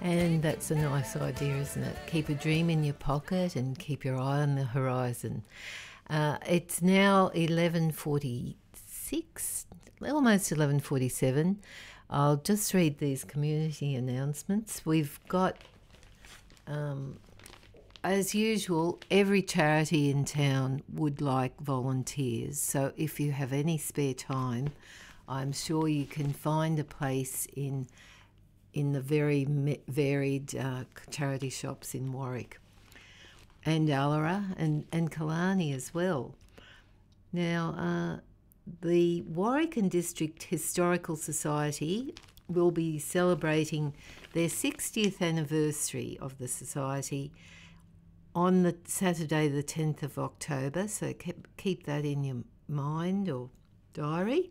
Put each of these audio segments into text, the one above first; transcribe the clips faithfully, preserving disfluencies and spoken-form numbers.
And that's a nice idea, isn't it? Keep a dream in your pocket and keep your eye on the horizon. Uh, it's now eleven forty-six, almost eleven forty-seven. I'll just read these community announcements. We've got, um, as usual, every charity in town would like volunteers. So if you have any spare time, I'm sure you can find a place in in the very varied uh, charity shops in Warwick and Allara and, and Killarney as well. Now, uh, the Warwick and District Historical Society will be celebrating their sixtieth anniversary of the Society on the Saturday the tenth of October, so keep, keep that in your mind or diary.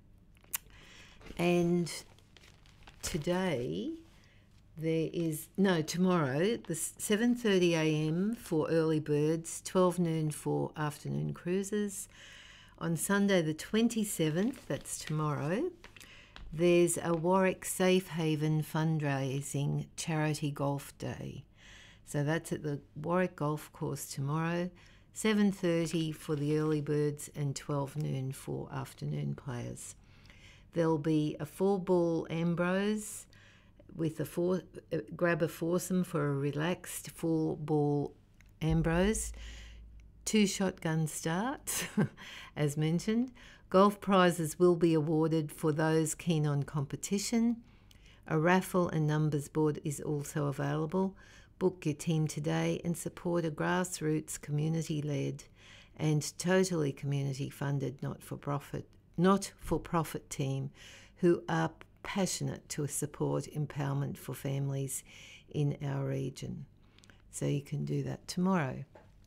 And today there is, no, tomorrow, the seven thirty a m for early birds, twelve noon for afternoon cruises. On Sunday the twenty-seventh, that's tomorrow, there's a Warwick Safe Haven fundraising charity golf day. So that's at the Warwick Golf Course tomorrow, seven thirty for the early birds and twelve noon for afternoon players. There'll be a four-ball Ambrose with a four, uh, grab a foursome for a relaxed four-ball Ambrose. Two shotgun starts, as mentioned. Golf prizes will be awarded for those keen on competition. A raffle and numbers board is also available. Book your team today and support a grassroots, community-led and totally community-funded not-for-profit not-for-profit team who are passionate to support empowerment for families in our region. So you can do that tomorrow.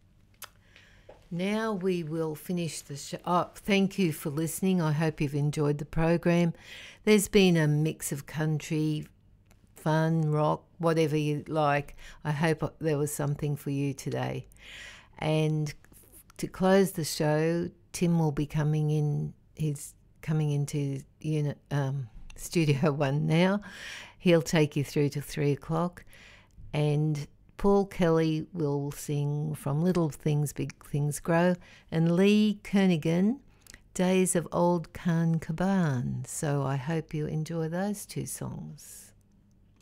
Now we will finish the show. Oh, thank you for listening. I hope you've enjoyed the program. There's been a mix of country, fun, rock, whatever you like. I hope there was something for you today. And to close the show, Tim will be coming in. He's coming into unit um, Studio One now. He'll take you through to three o'clock. And Paul Kelly will sing From Little Things, Big Things Grow. And Lee Kernaghan, Days of Old Khan Kaban. So I hope you enjoy those two songs.